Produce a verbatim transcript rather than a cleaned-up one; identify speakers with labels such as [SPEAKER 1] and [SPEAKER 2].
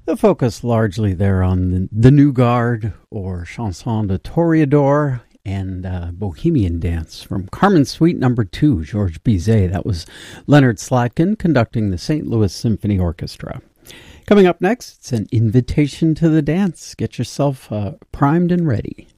[SPEAKER 1] The focus largely there on the, the New Guard, or Chanson de Toreador, and uh, Bohemian Dance from Carmen Suite Number Two, Georges Bizet. That was Leonard Slatkin conducting the Saint Louis Symphony Orchestra. Coming up next, it's an invitation to the dance. Get yourself uh, primed and ready.